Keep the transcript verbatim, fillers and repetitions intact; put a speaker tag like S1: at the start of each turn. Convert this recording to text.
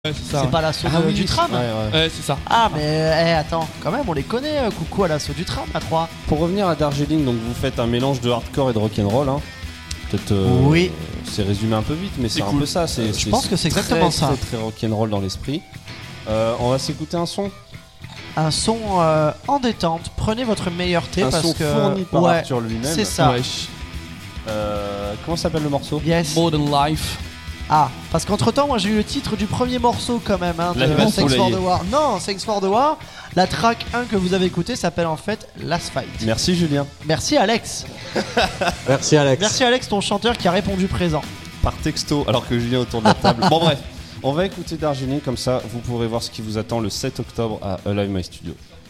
S1: Ouais, c'est ça.
S2: C'est pas l'assaut
S3: Ah
S2: de-
S3: oui,
S2: du tram.
S3: Ouais, ouais.
S1: Ouais, c'est ça.
S2: Ah mais eh, attends, quand même on les connaît, euh, coucou à l'assaut du tram à trois.
S3: Pour revenir à Darjeeling, donc vous faites un mélange de hardcore et de rock'n'roll. Hein. Peut-être. euh,
S2: Oui.
S3: C'est résumé un peu vite, mais c'est,
S1: C'est
S3: un
S1: cool.
S3: peu ça. C'est,
S2: Je pense que c'est exactement
S3: très,
S2: ça.
S3: Très très rock'n'roll dans l'esprit. Euh, on va s'écouter un son.
S2: Un son euh, en détente, prenez votre meilleur thé
S3: un
S2: parce
S3: son
S2: que
S3: fourni par
S2: ouais,
S3: Arthur lui-même.
S2: c'est ça.
S1: Wesh.
S3: Euh, comment s'appelle le morceau?
S2: Yes.
S1: Modern Life.
S2: Ah, parce qu'entre temps, moi j'ai eu le titre du premier morceau quand même, hein, de
S3: Là, il va
S2: Thanks for
S3: soleiller.
S2: the War. Non, Thanks for the War. La track un que vous avez écouté s'appelle en fait Last Fight.
S3: Merci Julien.
S2: Merci Alex.
S4: Merci Alex.
S2: Merci Alex, ton chanteur qui a répondu présent.
S3: Par texto, alors que Julien autour de la table. Bon bref, on va écouter Darjeeling, comme ça vous pourrez voir ce qui vous attend le sept octobre à Alive My Studio.